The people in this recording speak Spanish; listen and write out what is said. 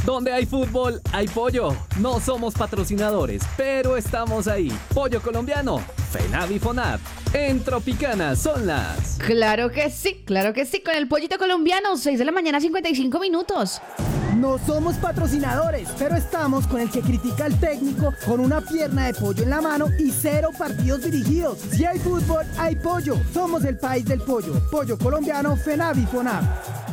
Donde hay fútbol, hay pollo. No somos patrocinadores, pero estamos ahí. Pollo colombiano, FENAV y FONAV. En Tropicana son las... Claro que sí, con el pollito colombiano, 6 de la mañana, 55 minutos. No somos patrocinadores, pero estamos con el que critica al técnico con una pierna de pollo en la mano y 0 partidos dirigidos. Si hay fútbol, hay pollo. Somos el país del pollo. Pollo colombiano, FENAV y FONAV.